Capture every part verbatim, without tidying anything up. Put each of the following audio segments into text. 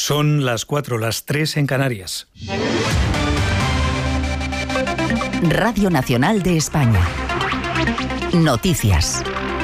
Son las cuatro, las tres en Canarias. Radio Nacional de España. Noticias.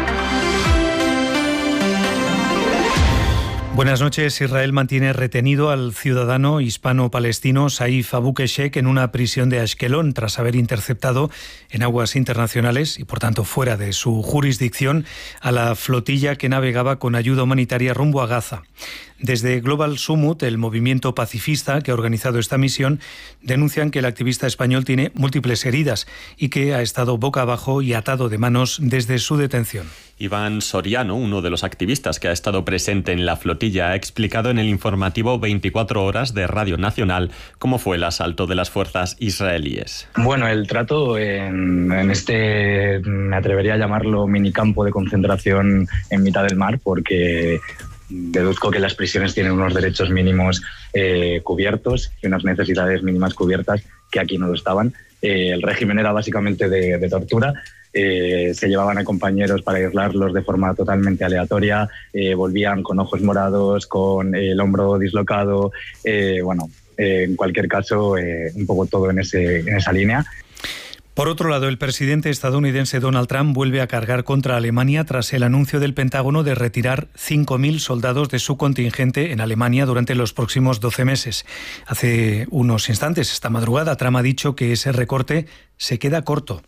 Buenas noches. Israel mantiene retenido al ciudadano hispano-palestino Saif Abu Keshek en una prisión de Ashkelon tras haber interceptado en aguas internacionales y por tanto fuera de su jurisdicción a la flotilla que navegaba con ayuda humanitaria rumbo a Gaza. Desde Global Summit, el movimiento pacifista que ha organizado esta misión, denuncian que el activista español tiene múltiples heridas y que ha estado boca abajo y atado de manos desde su detención. Iván Soriano, uno de los activistas que ha estado presente en la flotilla, ha explicado en el informativo veinticuatro horas de Radio Nacional cómo fue el asalto de las fuerzas israelíes. Bueno, el trato en, en este, me atrevería a llamarlo minicampo de concentración en mitad del mar, porque deduzco que las prisiones tienen unos derechos mínimos eh, cubiertos y unas necesidades mínimas cubiertas que aquí no lo estaban. Eh, el régimen era básicamente de, de tortura. Eh, se llevaban a compañeros para aislarlos de forma totalmente aleatoria, eh, volvían con ojos morados, con eh, el hombro dislocado, eh, bueno, eh, en cualquier caso, eh, un poco todo en, ese, en esa línea. Por otro lado, el presidente estadounidense Donald Trump vuelve a cargar contra Alemania tras el anuncio del Pentágono de retirar cinco mil soldados de su contingente en Alemania durante los próximos doce meses. Hace unos instantes, esta madrugada, Trump ha dicho que ese recorte se queda corto.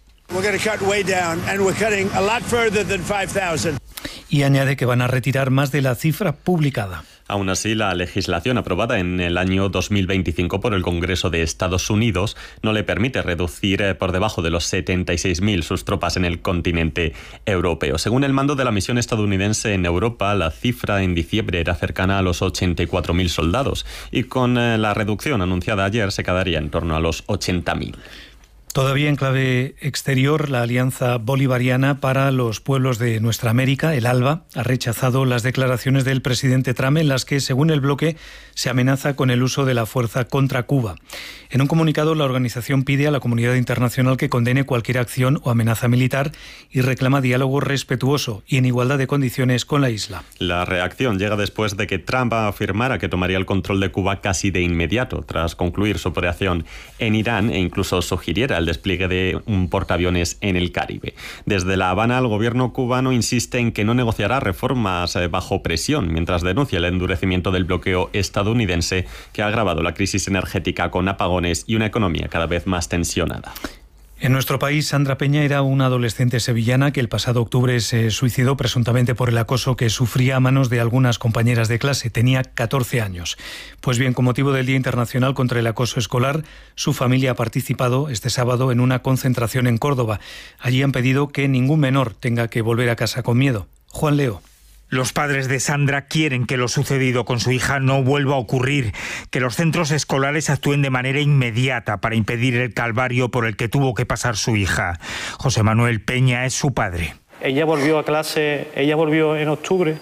Y añade que van a retirar más de la cifra publicada. Aún así, la legislación aprobada en el año dos mil veinticinco por el Congreso de Estados Unidos no le permite reducir por debajo de los setenta y seis mil sus tropas en el continente europeo. Según el mando de la misión estadounidense en Europa, la cifra en diciembre era cercana a los ochenta y cuatro mil soldados y con la reducción anunciada ayer se quedaría en torno a los ochenta mil. Todavía en clave exterior, la Alianza Bolivariana para los Pueblos de Nuestra América, el ALBA, ha rechazado las declaraciones del presidente Trump en las que, según el bloque, se amenaza con el uso de la fuerza contra Cuba. En un comunicado, la organización pide a la comunidad internacional que condene cualquier acción o amenaza militar y reclama diálogo respetuoso y en igualdad de condiciones con la isla. La reacción llega después de que Trump afirmara que tomaría el control de Cuba casi de inmediato, tras concluir su operación en Irán e incluso sugiriera el despliegue de un portaaviones en el Caribe. Desde La Habana, el gobierno cubano insiste en que no negociará reformas bajo presión, mientras denuncia el endurecimiento del bloqueo estadounidense que ha agravado la crisis energética con apagones y una economía cada vez más tensionada. En nuestro país, Sandra Peña era una adolescente sevillana que el pasado octubre se suicidó presuntamente por el acoso que sufría a manos de algunas compañeras de clase. Tenía catorce años. Pues bien, con motivo del Día Internacional contra el Acoso Escolar, su familia ha participado este sábado en una concentración en Córdoba. Allí han pedido que ningún menor tenga que volver a casa con miedo. Juan Leo. Los padres de Sandra quieren que lo sucedido con su hija no vuelva a ocurrir, que los centros escolares actúen de manera inmediata para impedir el calvario por el que tuvo que pasar su hija. José Manuel Peña es su padre. Ella volvió a clase, ella volvió en octubre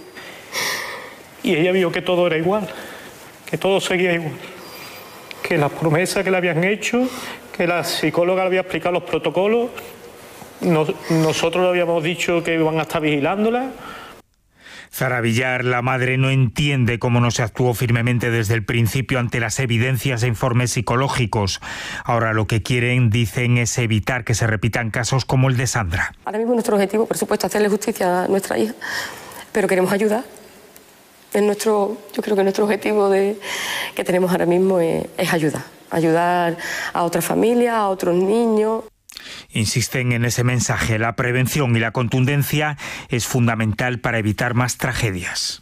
y ella vio que todo era igual, que todo seguía igual, que las promesas que le habían hecho, que la psicóloga le había explicado los protocolos, nos, nosotros le habíamos dicho que iban a estar vigilándola. Zara Villar, la madre, no entiende cómo no se actuó firmemente desde el principio ante las evidencias e informes psicológicos. Ahora lo que quieren, dicen, es evitar que se repitan casos como el de Sandra. Ahora mismo nuestro objetivo, por supuesto, hacerle justicia a nuestra hija, pero queremos ayudar. Es nuestro, yo creo que nuestro objetivo de, que tenemos ahora mismo es, es ayudar. Ayudar a otras familias, a otros niños. Insisten en ese mensaje. La prevención y la contundencia es fundamental para evitar más tragedias.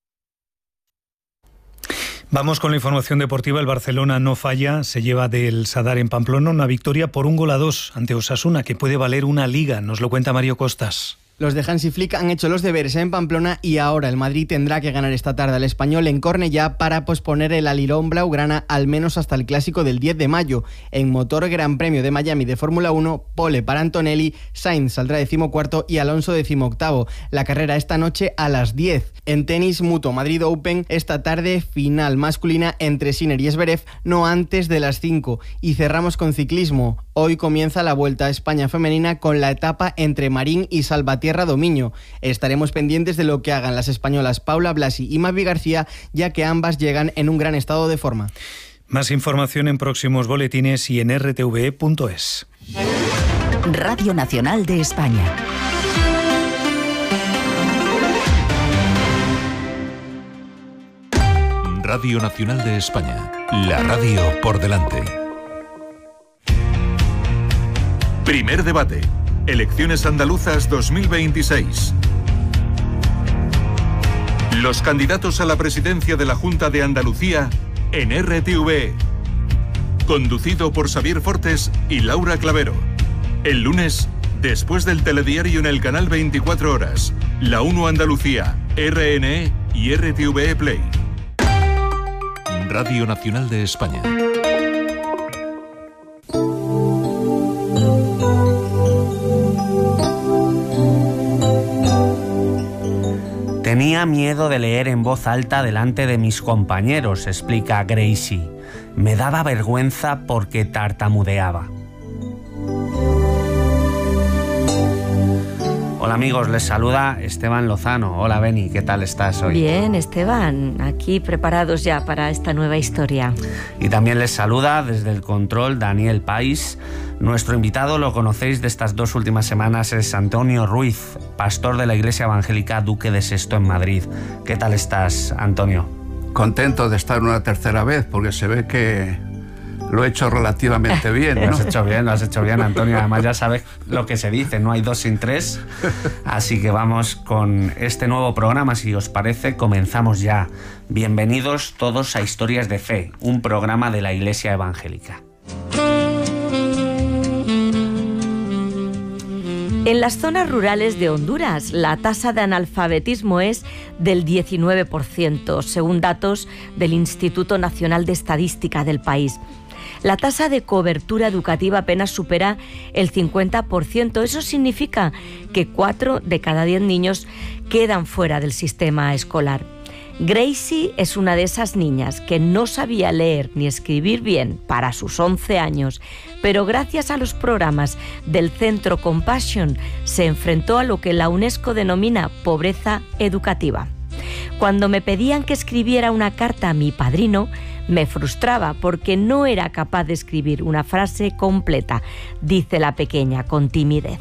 Vamos con la información deportiva. El Barcelona no falla, se lleva del Sadar en Pamplona una victoria por un gol a dos ante Osasuna, que puede valer una liga. Nos lo cuenta Mario Costas. Los de Hansi Flick han hecho los deberes en Pamplona y ahora el Madrid tendrá que ganar esta tarde al Español en Cornellá para posponer el alirón blaugrana al menos hasta el clásico del diez de mayo. En motor Gran Premio de Miami de Fórmula uno, pole para Antonelli, Sainz saldrá decimocuarto y Alonso decimoctavo. La carrera esta noche a las diez. En tenis, Mutua Madrid Open, esta tarde final masculina entre Sinner y Zverev, no antes de las cinco. Y cerramos con ciclismo. Hoy comienza la Vuelta a España femenina con la etapa entre Marín y Salvatierra Sierra Domiño. Estaremos pendientes de lo que hagan las españolas Paula Blasi y Mavi García, ya que ambas llegan en un gran estado de forma. Más información en próximos boletines y en r t v e punto es. Radio Nacional de España. Radio Nacional de España. La radio por delante. Primer debate. Elecciones andaluzas dos mil veintiséis. Los candidatos a la presidencia de la Junta de Andalucía en R T V E. Conducido por Xavier Fortes y Laura Clavero. El lunes, después del telediario en el canal veinticuatro horas, La uno Andalucía, R N E y R T V E Play. Radio Nacional de España. Tenía miedo de leer en voz alta delante de mis compañeros, explica Gracie. Me daba vergüenza porque tartamudeaba. Hola amigos, les saluda Esteban Lozano. Hola Beni, ¿qué tal estás hoy? Bien, Esteban, aquí preparados ya para esta nueva historia. Y también les saluda desde el control Daniel Pais. Nuestro invitado, lo conocéis de estas dos últimas semanas, es Antonio Ruiz, pastor de la Iglesia Evangélica Duque de Sexto en Madrid. ¿Qué tal estás, Antonio? Contento de estar una tercera vez, porque se ve que lo he hecho relativamente bien, ¿no? Lo has hecho bien, lo has hecho bien, Antonio. Además ya sabes lo que se dice, no hay dos sin tres. Así que vamos con este nuevo programa, si os parece, comenzamos ya. Bienvenidos todos a Historias de Fe, un programa de la Iglesia Evangélica. En las zonas rurales de Honduras, la tasa de analfabetismo es del diecinueve por ciento, según datos del Instituto Nacional de Estadística del país. La tasa de cobertura educativa apenas supera el cincuenta por ciento. Eso significa que cuatro de cada diez niños quedan fuera del sistema escolar. Gracie es una de esas niñas que no sabía leer ni escribir bien para sus once años, pero gracias a los programas del Centro Compassion se enfrentó a lo que la UNESCO denomina pobreza educativa. Cuando me pedían que escribiera una carta a mi padrino, me frustraba porque no era capaz de escribir una frase completa, dice la pequeña con timidez.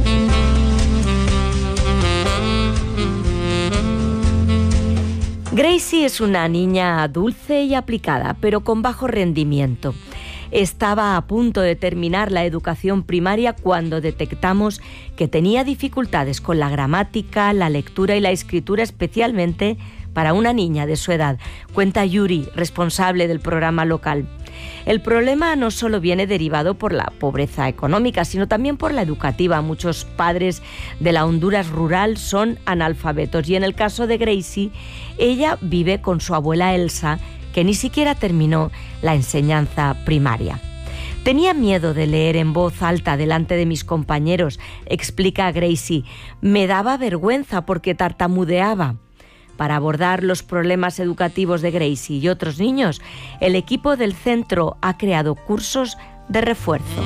Gracie es una niña dulce y aplicada, pero con bajo rendimiento. Estaba a punto de terminar la educación primaria cuando detectamos que tenía dificultades con la gramática, la lectura y la escritura, especialmente para una niña de su edad, cuenta Yuri, responsable del programa local. El problema no solo viene derivado por la pobreza económica, sino también por la educativa. Muchos padres de la Honduras rural son analfabetos y en el caso de Gracie, ella vive con su abuela Elsa, que ni siquiera terminó la enseñanza primaria. Tenía miedo de leer en voz alta delante de mis compañeros, explica Gracie. Me daba vergüenza porque tartamudeaba. Para abordar los problemas educativos de Gracie y otros niños, el equipo del centro ha creado cursos de refuerzo.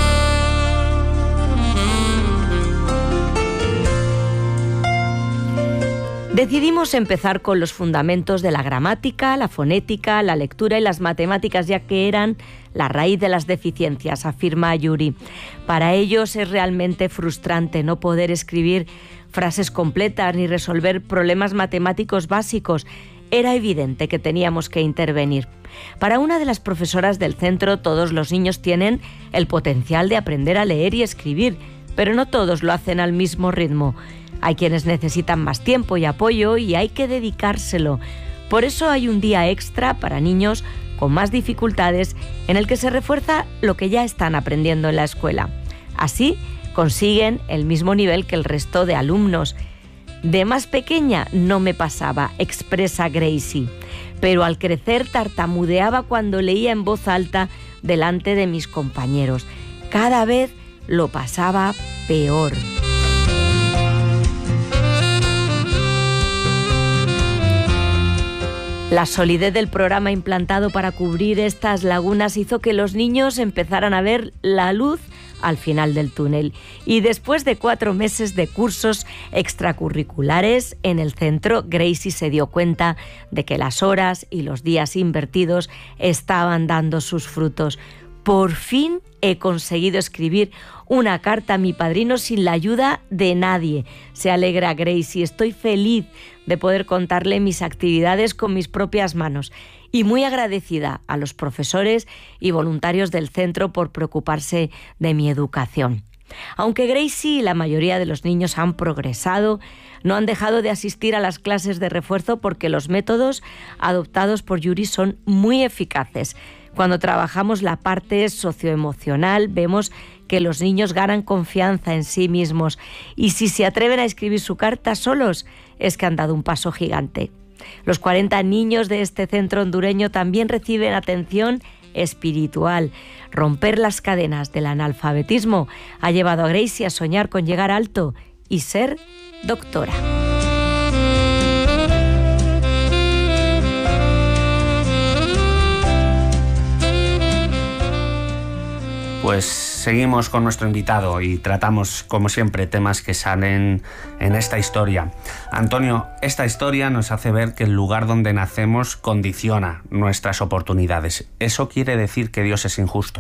Decidimos empezar con los fundamentos de la gramática, la fonética, la lectura y las matemáticas, ya que eran la raíz de las deficiencias, afirma Yuri. Para ellos es realmente frustrante no poder escribir frases completas ni resolver problemas matemáticos básicos. Era evidente que teníamos que intervenir. Para una de las profesoras del centro, todos los niños tienen el potencial de aprender a leer y escribir, pero no todos lo hacen al mismo ritmo. Hay quienes necesitan más tiempo y apoyo y hay que dedicárselo. Por eso hay un día extra para niños con más dificultades en el que se refuerza lo que ya están aprendiendo en la escuela. Así consiguen el mismo nivel que el resto de alumnos. De más pequeña no me pasaba, expresa Gracie, pero al crecer tartamudeaba cuando leía en voz alta delante de mis compañeros. Cada vez lo pasaba peor. La solidez del programa implantado para cubrir estas lagunas hizo que los niños empezaran a ver la luz al final del túnel. Y después de cuatro meses de cursos extracurriculares en el centro, Gracie se dio cuenta de que las horas y los días invertidos estaban dando sus frutos. Por fin he conseguido escribir una carta a mi padrino sin la ayuda de nadie. Se alegra Gracie. Estoy feliz de poder contarle mis actividades con mis propias manos y muy agradecida a los profesores y voluntarios del centro por preocuparse de mi educación. Aunque Gracie y la mayoría de los niños han progresado, no han dejado de asistir a las clases de refuerzo porque los métodos adoptados por Yuri son muy eficaces. Cuando trabajamos la parte socioemocional, vemos que los niños ganan confianza en sí mismos y si se atreven a escribir su carta solos, es que han dado un paso gigante. Los cuarenta niños de este centro hondureño también reciben atención espiritual. Romper las cadenas del analfabetismo ha llevado a Gracie a soñar con llegar alto y ser doctora. Pues seguimos con nuestro invitado y tratamos, como siempre, temas que salen en esta historia. Antonio, esta historia nos hace ver que el lugar donde nacemos condiciona nuestras oportunidades. ¿Eso quiere decir que Dios es injusto?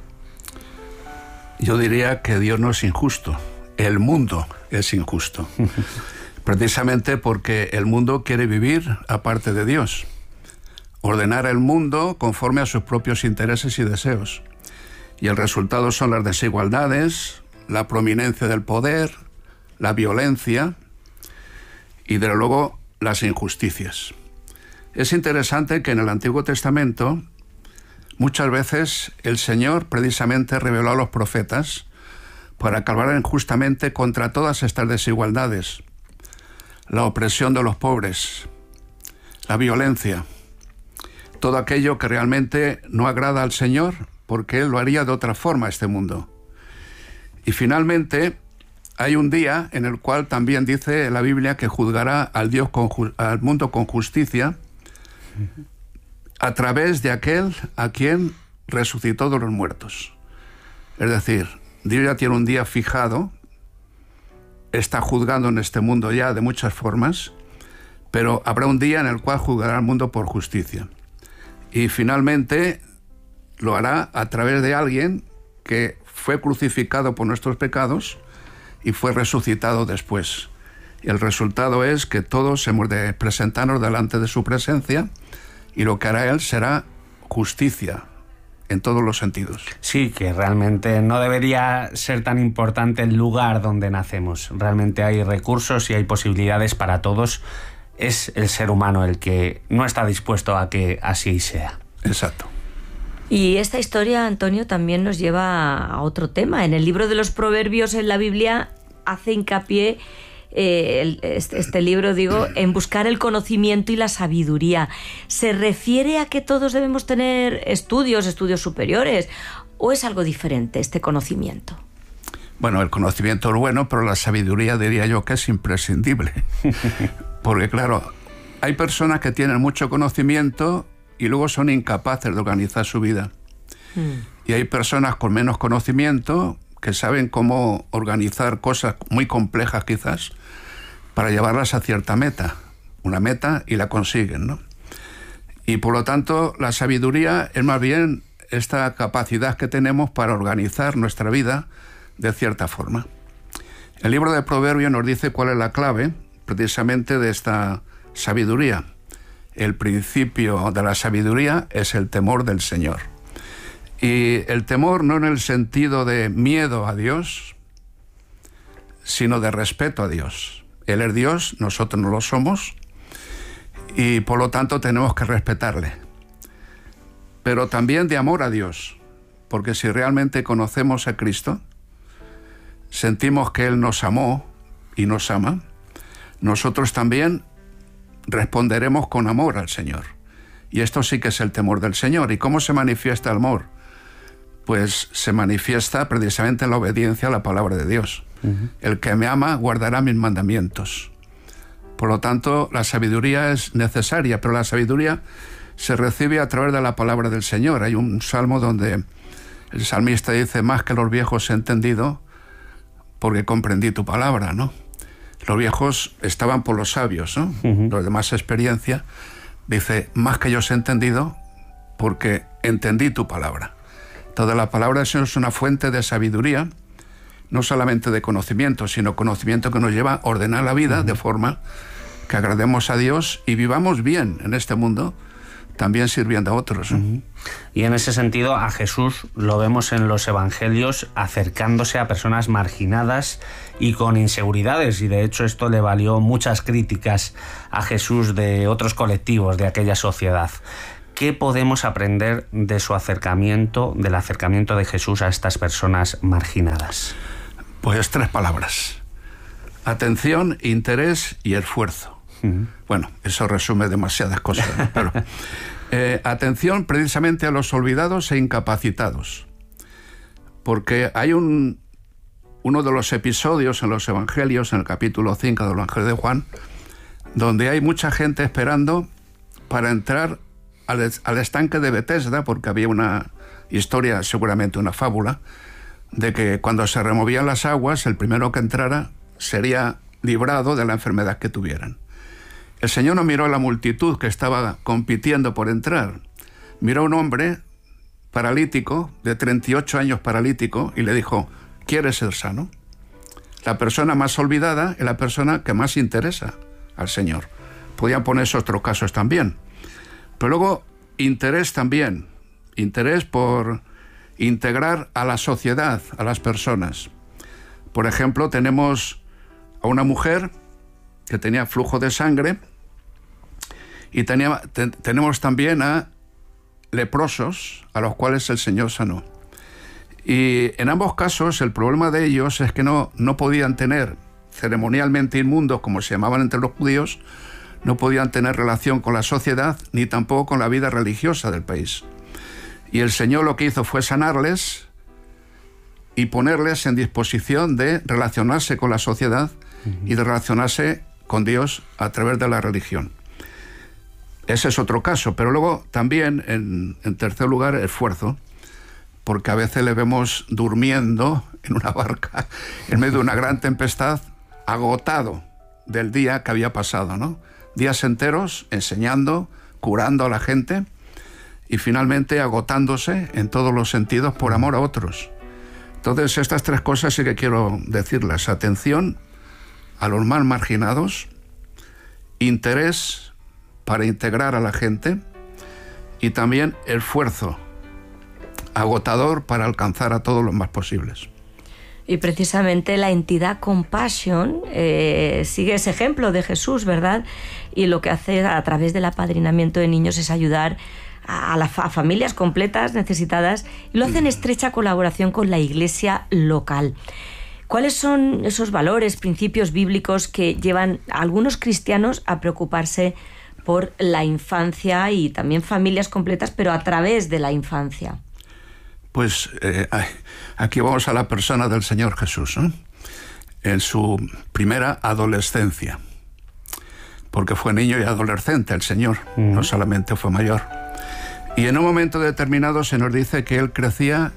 Yo diría que Dios no es injusto, el mundo es injusto. Precisamente porque el mundo quiere vivir aparte de Dios, ordenar el mundo conforme a sus propios intereses y deseos. Y el resultado son las desigualdades, la prominencia del poder, la violencia y, desde luego, las injusticias. Es interesante que en el Antiguo Testamento muchas veces el Señor precisamente reveló a los profetas para acabar injustamente contra todas estas desigualdades, la opresión de los pobres, la violencia, todo aquello que realmente no agrada al Señor, porque Él lo haría de otra forma este mundo. Y finalmente hay un día en el cual también dice la Biblia que juzgará al, Dios con, al mundo con justicia a través de aquel a quien resucitó de los muertos. Es decir, Dios ya tiene un día fijado, está juzgando en este mundo ya de muchas formas, pero habrá un día en el cual juzgará al mundo por justicia. Y finalmente lo hará a través de alguien que fue crucificado por nuestros pecados y fue resucitado después. Y el resultado es que todos hemos de presentarnos delante de su presencia y lo que hará Él será justicia en todos los sentidos. Sí, que realmente no debería ser tan importante el lugar donde nacemos. Realmente hay recursos y hay posibilidades para todos. Es el ser humano el que no está dispuesto a que así sea. Exacto. Y esta historia, Antonio, también nos lleva a otro tema. En el libro de los Proverbios en la Biblia hace hincapié eh, el, este, este libro, digo, en buscar el conocimiento y la sabiduría. ¿Se refiere a que todos debemos tener estudios, estudios superiores? ¿O es algo diferente este conocimiento? Bueno, el conocimiento es bueno, pero la sabiduría diría yo que es imprescindible. Porque claro, hay personas que tienen mucho conocimiento y luego son incapaces de organizar su vida. Mm. Y hay personas con menos conocimiento que saben cómo organizar cosas muy complejas quizás para llevarlas a cierta meta, una meta, y la consiguen, ¿no? Y por lo tanto la sabiduría es más bien esta capacidad que tenemos para organizar nuestra vida de cierta forma. El libro de Proverbios nos dice cuál es la clave precisamente de esta sabiduría. El principio de la sabiduría es el temor del Señor. Y el temor no en el sentido de miedo a Dios, sino de respeto a Dios. Él es Dios, nosotros no lo somos, y por lo tanto tenemos que respetarle. Pero también de amor a Dios, porque si realmente conocemos a Cristo, sentimos que Él nos amó y nos ama, nosotros también responderemos con amor al Señor. Y esto sí que es el temor del Señor. ¿Y cómo se manifiesta el amor? Pues se manifiesta precisamente en la obediencia a la palabra de Dios. Uh-huh. El que me ama guardará mis mandamientos. Por lo tanto, la sabiduría es necesaria, pero la sabiduría se recibe a través de la palabra del Señor. Hay un salmo donde El salmista dice, más que los viejos he entendido porque comprendí tu palabra, ¿no? Los viejos estaban por los sabios, ¿no? Uh-huh. Los de más experiencia. Dice, más que yo os he entendido porque entendí tu palabra. Toda la palabra del Señor es una fuente de sabiduría, no solamente de conocimiento, sino conocimiento que nos lleva a ordenar la vida uh-huh. de forma que agrademos a Dios y vivamos bien en este mundo, también sirviendo a otros. Uh-huh. Y en ese sentido, a Jesús lo vemos en los evangelios acercándose a personas marginadas y con inseguridades, y de hecho esto le valió muchas críticas a Jesús de otros colectivos de aquella sociedad. ¿Qué podemos aprender de su acercamiento, del acercamiento de Jesús a estas personas marginadas? Pues tres palabras: atención, interés y esfuerzo. Uh-huh. Bueno, eso resume demasiadas cosas, ¿no? Pero eh, atención precisamente a los olvidados e incapacitados, porque hay un uno de los episodios en los evangelios, en el capítulo cinco del Evangelio de Juan, donde hay mucha gente esperando para entrar al, al estanque de Betesda, porque había una historia, seguramente una fábula, de que cuando se removían las aguas, el primero que entrara sería librado de la enfermedad que tuvieran. El Señor no miró a la multitud que estaba compitiendo por entrar. Miró a un hombre paralítico, de treinta y ocho años paralítico, y le dijo, ¿quieres ser sano? La persona más olvidada es la persona que más interesa al Señor. Podían ponerse otros casos también. Pero luego, interés también. Interés por integrar a la sociedad, a las personas. Por ejemplo, tenemos a una mujer que tenía flujo de sangre, y tenía, te, tenemos también a leprosos a los cuales el Señor sanó. Y en ambos casos el problema de ellos es que no, no podían tener, ceremonialmente inmundos como se llamaban entre los judíos, no podían tener relación con la sociedad ni tampoco con la vida religiosa del país. Y el Señor lo que hizo fue sanarles y ponerles en disposición de relacionarse con la sociedad uh-huh. y de relacionarse con Dios a través de la religión. Ese es otro caso, pero luego también, en, en tercer lugar, esfuerzo, porque a veces le vemos durmiendo en una barca en medio de una gran tempestad, agotado del día que había pasado, ¿no? Días enteros enseñando, curando a la gente y finalmente agotándose en todos los sentidos por amor a otros. Entonces, estas tres cosas sí que quiero decirlas: atención a los más marginados, interés para integrar a la gente y también esfuerzo agotador para alcanzar a todos los más posibles. Y precisamente la entidad Compassion eh, sigue ese ejemplo de Jesús, ¿verdad? Y lo que hace a través del apadrinamiento de niños es ayudar a, las a familias completas necesitadas, y lo hace en estrecha colaboración con la iglesia local. ¿Cuáles son esos valores, principios bíblicos que llevan a algunos cristianos a preocuparse por la infancia y también familias completas, pero a través de la infancia? Pues eh, aquí vamos a la persona del Señor Jesús, ¿no? En su primera adolescencia, porque fue niño y adolescente el Señor, mm. no solamente fue mayor. Y en un momento determinado se nos dice que Él crecía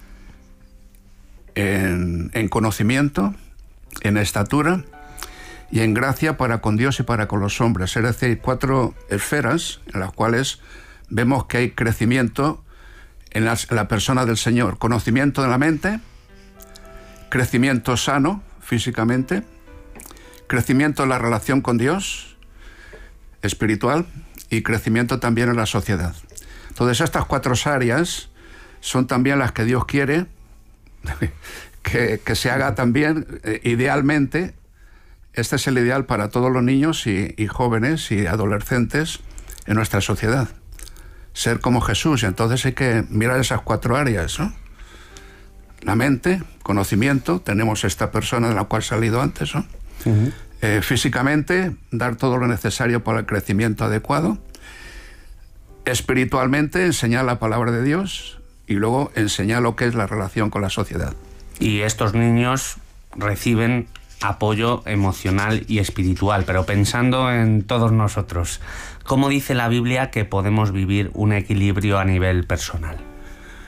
en, en conocimiento, en estatura y en gracia para con Dios y para con los hombres. Es decir, cuatro esferas en las cuales vemos que hay crecimiento en la, en la persona del Señor. Conocimiento de la mente, crecimiento sano físicamente, crecimiento en la relación con Dios, espiritual, y crecimiento también en la sociedad. Entonces, estas cuatro áreas son también las que Dios quiere que, que se haga también, eh, idealmente. Este es el ideal para todos los niños y, y jóvenes y adolescentes en nuestra sociedad. Ser como Jesús. Y entonces hay que mirar esas cuatro áreas, ¿no? La mente, conocimiento, tenemos esta persona de la cual he salido antes, ¿no? Uh-huh. Eh, físicamente, dar todo lo necesario para el crecimiento adecuado. Espiritualmente, enseñar la palabra de Dios, y luego enseñar lo que es la relación con la sociedad. Y estos niños reciben apoyo emocional y espiritual, pero pensando en todos nosotros, ¿cómo dice la Biblia que podemos vivir un equilibrio a nivel personal?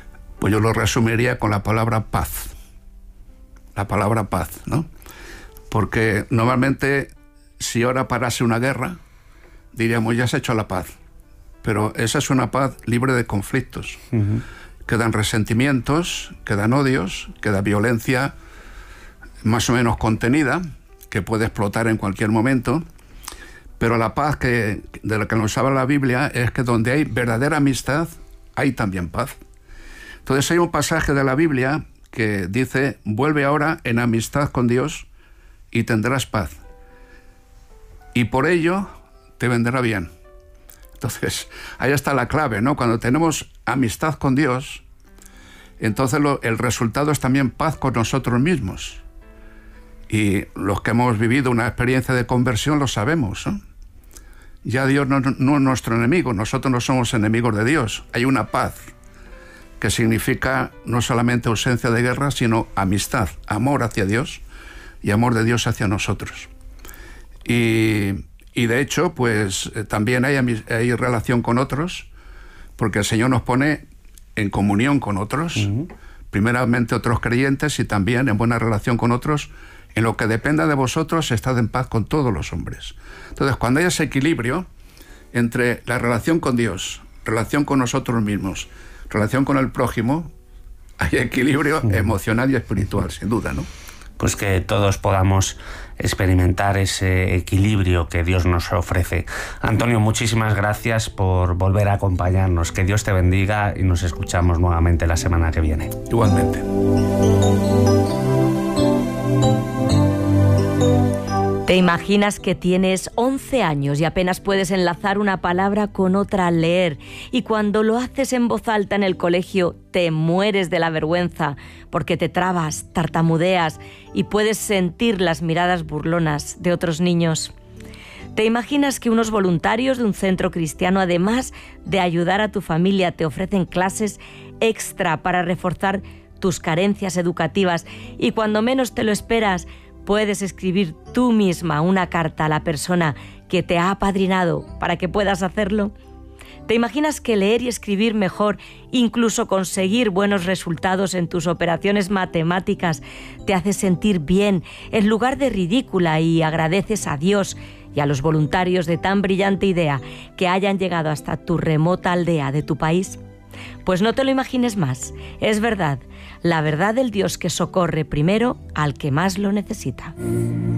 Pues yo lo resumiría con la palabra paz. La palabra paz, ¿no? Porque normalmente si ahora parase una guerra, diríamos ya se ha hecho la paz. Pero esa es una paz libre de conflictos. Uh-huh. Quedan resentimientos, quedan odios, queda violencia más o menos contenida, que puede explotar en cualquier momento. Pero la paz que, de la que nos habla la Biblia es que donde hay verdadera amistad, hay también paz. Entonces hay un pasaje de la Biblia que dice: vuelve ahora en amistad con Dios y tendrás paz. Y por ello te vendrá bien. Entonces, ahí está la clave, ¿no? Cuando tenemos amistad con Dios, entonces lo, el resultado es también paz con nosotros mismos. Y los que hemos vivido una experiencia de conversión lo sabemos, ¿no? Ya Dios no, no es nuestro enemigo, nosotros no somos enemigos de Dios. Hay una paz que significa no solamente ausencia de guerra, sino amistad, amor hacia Dios y amor de Dios hacia nosotros. Y... Y de hecho, pues también hay, hay relación con otros, porque el Señor nos pone en comunión con otros, uh-huh. primeramente otros creyentes y también en buena relación con otros. En lo que dependa de vosotros, estad en paz con todos los hombres. Entonces, cuando hay ese equilibrio entre la relación con Dios, relación con nosotros mismos, relación con el prójimo, hay equilibrio uh-huh. emocional y espiritual, sin duda, ¿no? Pues que todos podamos experimentar ese equilibrio que Dios nos ofrece. Antonio, muchísimas gracias por volver a acompañarnos. Que Dios te bendiga y nos escuchamos nuevamente la semana que viene. Igualmente. ¿Te imaginas que tienes once años y apenas puedes enlazar una palabra con otra al leer? Y cuando lo haces en voz alta en el colegio, te mueres de la vergüenza porque te trabas, tartamudeas y puedes sentir las miradas burlonas de otros niños. ¿Te imaginas que unos voluntarios de un centro cristiano, además de ayudar a tu familia, te ofrecen clases extra para reforzar tus carencias educativas y cuando menos te lo esperas, puedes escribir tú misma una carta a la persona que te ha apadrinado para que puedas hacerlo? ¿Te imaginas que leer y escribir mejor, incluso conseguir buenos resultados en tus operaciones matemáticas, te hace sentir bien en lugar de ridícula y agradeces a Dios y a los voluntarios de tan brillante idea que hayan llegado hasta tu remota aldea de tu país? Pues no te lo imagines más, es verdad, la verdad del Dios que socorre primero al que más lo necesita.